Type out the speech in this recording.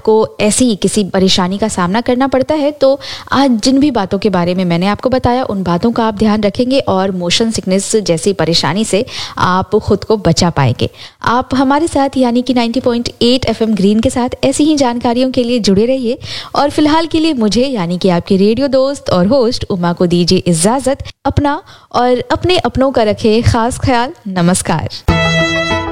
आपको ऐसी किसी परेशानी का सामना करना पड़ता है तो आज जिन भी बातों के बारे में मैंने आपको बताया उन बातों का आप ध्यान रखेंगे और मोशन सिकनेस जैसी परेशानी से आप खुद को बचा पाएंगे। आप हमारे साथ यानी कि 90.8 FM ग्रीन के साथ ऐसी ही जानकारियों के लिए जुड़े रहिए और फिलहाल के लिए मुझे यानी कि आपके रेडियो दोस्त और होस्ट उमा को दीजिए इजाजत। अपना और अपने अपनों का रखे खास ख्याल। नमस्कार।